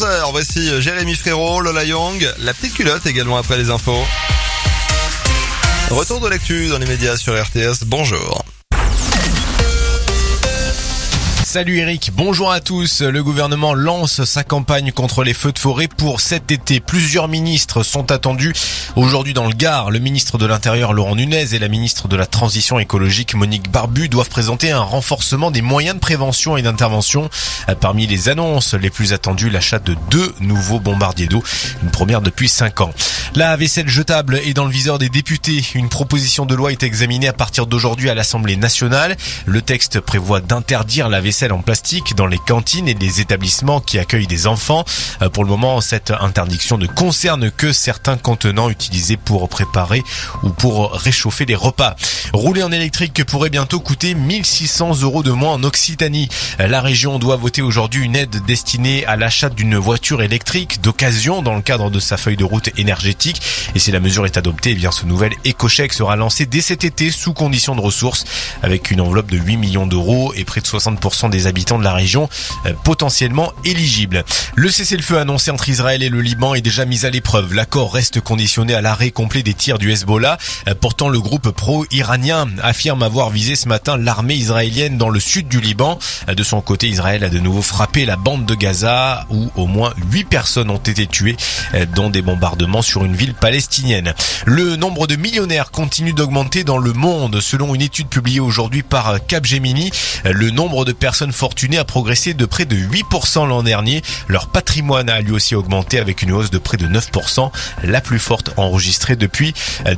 11h, voici Jérémy Frérot, Lola Young, la petite culotte également après les infos. Retour de l'actu dans les médias sur RTS, bonjour. Salut Eric, bonjour à tous. Le gouvernement lance sa campagne contre les feux de forêt pour cet été. Plusieurs ministres sont attendus aujourd'hui dans le Gard. Le ministre de l'Intérieur Laurent Nunez et la ministre de la Transition écologique Monique Barbu doivent présenter un renforcement des moyens de prévention et d'intervention. Parmi les annonces les plus attendues, l'achat de 2 nouveaux bombardiers d'eau, une première depuis 5 ans. La vaisselle jetable est dans le viseur des députés. Une proposition de loi est examinée à partir d'aujourd'hui à l'Assemblée nationale. Le texte prévoit d'interdire la vaisselle en plastique dans les cantines et les établissements qui accueillent des enfants. Pour le moment, cette interdiction ne concerne que certains contenants utilisés pour préparer ou pour réchauffer les repas. Rouler en électrique pourrait bientôt coûter 1 600 € de moins en Occitanie. La région doit voter aujourd'hui une aide destinée à l'achat d'une voiture électrique d'occasion dans le cadre de sa feuille de route énergétique. Et si la mesure est adoptée, ce nouvel éco-chèque sera lancé dès cet été sous condition de ressources avec une enveloppe de 8 millions d'euros et près de 60% des habitants de la région potentiellement éligibles. Le cessez-le-feu annoncé entre Israël et le Liban est déjà mis à l'épreuve. L'accord reste conditionné à l'arrêt complet des tirs du Hezbollah. Pourtant, le groupe pro-iranien affirme avoir visé ce matin l'armée israélienne dans le sud du Liban. De son côté, Israël a de nouveau frappé la bande de Gaza où au moins 8 personnes ont été tuées dans des bombardements sur une ville palestinienne. Le nombre de millionnaires continue d'augmenter dans le monde. Selon une étude publiée aujourd'hui par Capgemini, le nombre de personnes fortunées a progressé de près de 8% l'an dernier. Leur patrimoine a lui aussi augmenté avec une hausse de près de 9%, la plus forte enregistrée depuis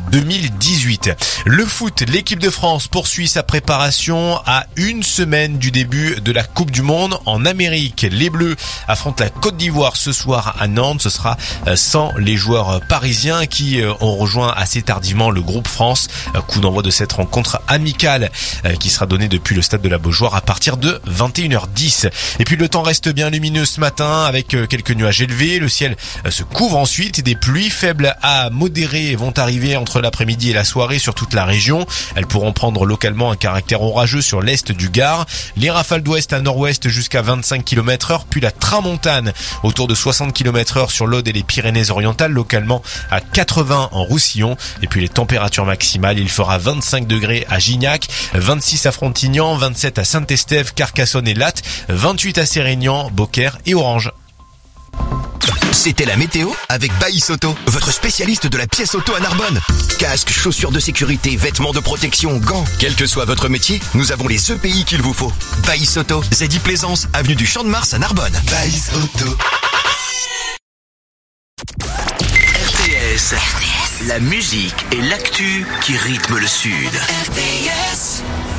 2018. Le foot, l'équipe de France poursuit sa préparation à une semaine du début de la Coupe du Monde en Amérique. Les Bleus affrontent la Côte d'Ivoire ce soir à Nantes. Ce sera sans les joueurs parisiens qui ont rejoint assez tardivement le groupe France. Coup d'envoi de cette rencontre amicale qui sera donnée depuis le stade de la Beaujoire à partir de 21h10. Et puis le temps reste bien lumineux ce matin avec quelques nuages élevés. Le ciel se couvre ensuite. Des pluies faibles à modérées vont arriver entre l'après-midi et la soirée sur toute la région. Elles pourront prendre localement un caractère orageux sur l'est du Gard. Les rafales d'ouest à nord-ouest jusqu'à 25 km/h, puis la tramontane autour de 60 km/h sur l'Aude et les Pyrénées-Orientales, localement à 80 en Roussillon. Et puis les températures maximales, il fera 25 degrés à Gignac, 26 à Frontignan, 27 à Saint-Estève, Carcassonne et Latte, 28 à Sérignan, Beaucaire et Orange. C'était la météo avec Baïs Auto, votre spécialiste de la pièce auto à Narbonne. Casques, chaussures de sécurité, vêtements de protection, gants. Quel que soit votre métier, nous avons les EPI qu'il vous faut. Baïs Auto, Zedi Plaisance, avenue du Champ de Mars à Narbonne. Baïs Auto. RTS. La musique et l'actu qui rythment le Sud. RTS.